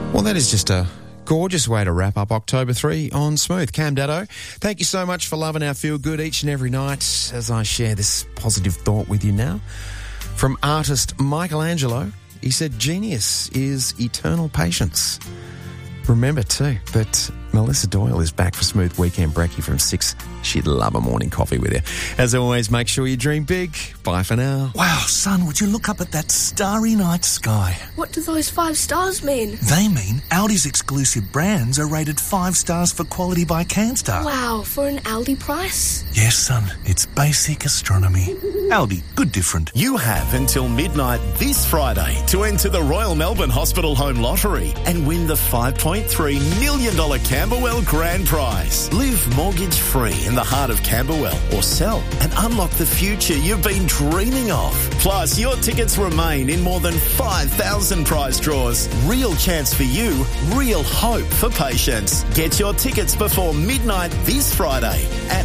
Well, that is just a gorgeous way to wrap up October 3 on Smooth. Cam Daddo, thank you so much for loving our Feel Good each and every night as I share this positive thought with you now. From artist Michelangelo, he said, genius is eternal patience. Remember too that Melissa Doyle is back for Smooth Weekend Brekkie from 6. She'd love a morning coffee with you. As always, make sure you dream big. Bye for now. Wow, son, would you look up at that starry night sky? What do those 5 stars mean? They mean Aldi's exclusive brands are rated 5 stars for quality by CanStar. Wow, for an Aldi price? Yes, son, it's basic astronomy. Aldi, good different. You have until midnight this Friday to enter the Royal Melbourne Hospital Home Lottery and win the $5.3 million Camberwell Grand Prize. Live mortgage-free in the heart of Camberwell or sell and unlock the future you've been dreaming of. Plus, your tickets remain in more than 5,000 prize draws. Real chance for you, real hope for patients. Get your tickets before midnight this Friday at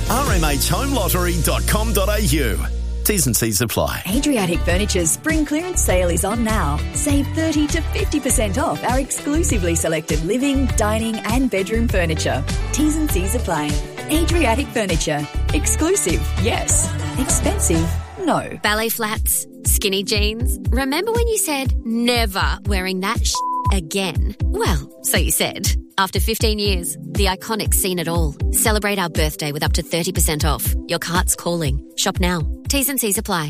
rmhhomelottery.com.au. T's and C's apply. Adriatic Furniture's spring clearance sale is on now. Save 30 to 50% off our exclusively selected living, dining and bedroom furniture. T's and C's apply. Adriatic Furniture. Exclusive, yes. Expensive, no. Ballet flats, skinny jeans. Remember when you said never wearing that again? Well, so you said. After 15 years, the Iconic's seen it all. Celebrate our birthday with up to 30% off. Your cart's calling. Shop now. T's and C's apply.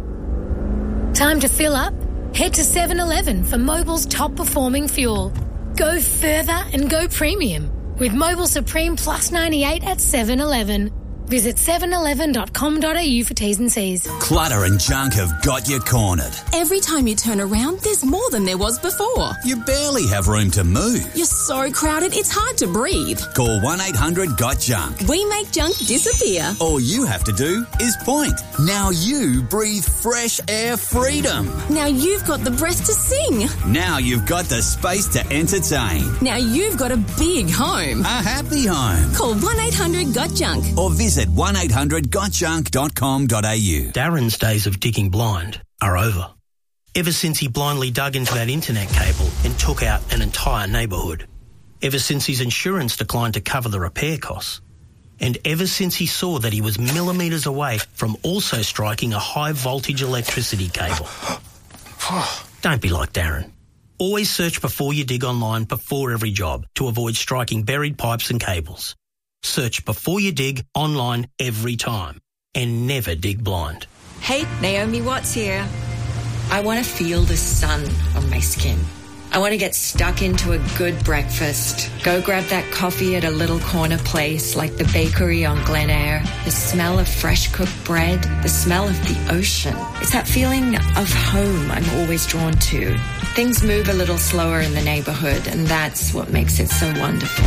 Time to fill up? Head to 7-Eleven for Mobil's top performing fuel. Go further and go premium with Mobil Supreme Plus 98 at 7-Eleven. Visit 711.com.au for T's and C's. Clutter and junk have got you cornered. Every time you turn around, there's more than there was before. You barely have room to move. You're so crowded, it's hard to breathe. Call 1-800-GOT-JUNK. We make junk disappear. All you have to do is point. Now you breathe fresh air freedom. Now you've got the breath to sing. Now you've got the space to entertain. Now you've got a big home. A happy home. Call 1-800-GOT-JUNK. Or visit 1-800-GOTJUNK.com.au. Darren's days of digging blind are over. Ever since he blindly dug into that internet cable and took out an entire neighbourhood. Ever since his insurance declined to cover the repair costs. And ever since he saw that he was millimetres away from also striking a high-voltage electricity cable. Don't be like Darren. Always search before you dig online before every job to avoid striking buried pipes and cables. Search before you dig online every time and never dig blind. Hey, Naomi Watts here. I want to feel the sun on my skin. I want to get stuck into a good breakfast. Go grab that coffee at a little corner place like the bakery on Glen Eyre. The smell of fresh cooked bread. The smell of the ocean. It's that feeling of home I'm always drawn to. Things move a little slower in the neighbourhood, and that's what makes it so wonderful.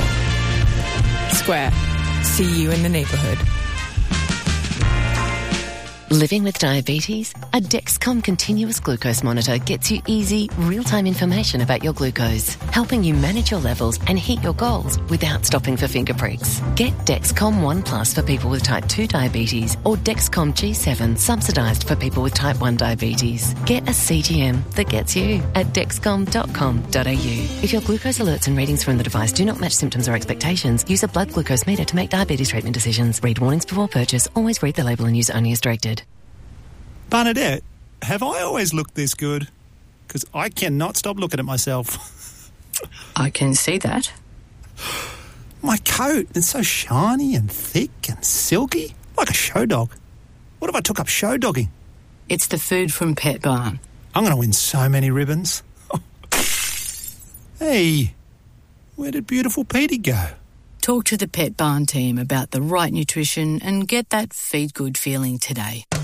Square. See you in the neighbourhood. Living with diabetes? A Dexcom continuous glucose monitor gets you easy, real-time information about your glucose, helping you manage your levels and hit your goals without stopping for finger pricks. Get Dexcom One Plus for people with type 2 diabetes or Dexcom G7 subsidised for people with type 1 diabetes. Get a CGM that gets you at dexcom.com.au. If your glucose alerts and readings from the device do not match symptoms or expectations, use a blood glucose meter to make diabetes treatment decisions. Read warnings before purchase. Always read the label and use only as directed. Bernadette, have I always looked this good? Because I cannot stop looking at myself. I can see that. My coat is so shiny and thick and silky, like a show dog. What if I took up show dogging? It's the food from Pet Barn. I'm going to win so many ribbons. Hey, where did beautiful Petey go? Talk to the Pet Barn team about the right nutrition and get that feed good feeling today.